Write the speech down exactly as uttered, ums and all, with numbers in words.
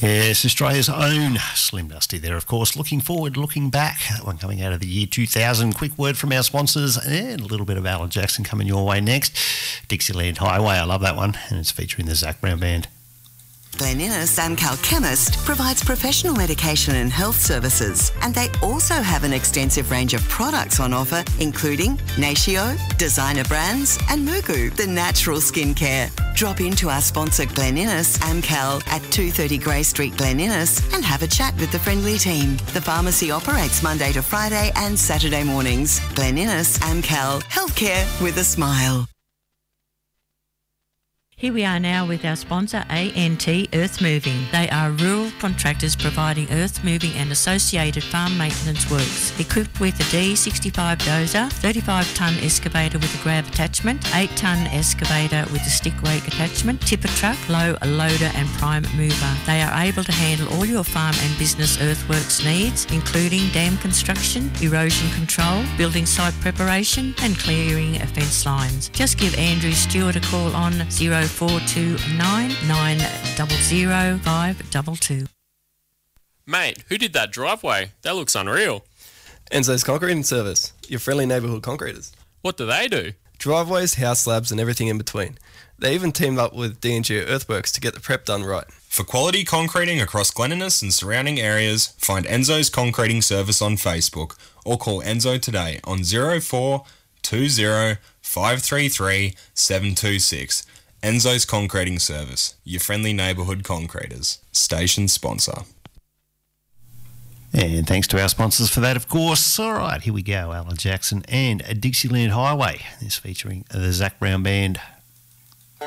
Yes, Australia's own Slim Dusty there, of course. Looking forward, looking back. That one coming out of the year two thousand. Quick word from our sponsors and a little bit of Alan Jackson coming your way next. Dixieland Highway, I love that one. And it's featuring the Zac Brown Band. Glen Innes Amcal Chemist provides professional medication and health services, and they also have an extensive range of products on offer, including Natio, designer brands, and Mugu, the natural skincare. Drop into our sponsor Glen Innes Amcal at two thirty Grey Street, Glen Innes, and have a chat with the friendly team. The pharmacy operates Monday to Friday and Saturday mornings. Glen Innes Amcal, healthcare with a smile. Here we are now with our sponsor, A N T Earth Moving. They are rural contractors providing earth moving and associated farm maintenance works. Equipped with a D sixty-five dozer, thirty-five tonne excavator with a grab attachment, eight tonne excavator with a stick rake attachment, tipper truck, low loader and prime mover. They are able to handle all your farm and business earthworks needs, including dam construction, erosion control, building site preparation and clearing of fence lines. Just give Andrew Stewart a call on zero four two nine nine zero zero five two two. Mate, who did that driveway? That looks unreal. Enzo's Concreting Service, your friendly neighbourhood concreters. What do they do? Driveways, house slabs and everything in between. They even teamed up with D and G Earthworks to get the prep done right. For quality concreting across Glen Innes and surrounding areas, find Enzo's Concreting Service on Facebook or call Enzo today on zero four two zero five three three seven two six. Enzo's Concreting Service, your friendly neighbourhood concreters. Station sponsor. And thanks to our sponsors for that, of course. All right, here we go. Alan Jackson and a Dixieland Highway. This featuring the Zac Brown Band.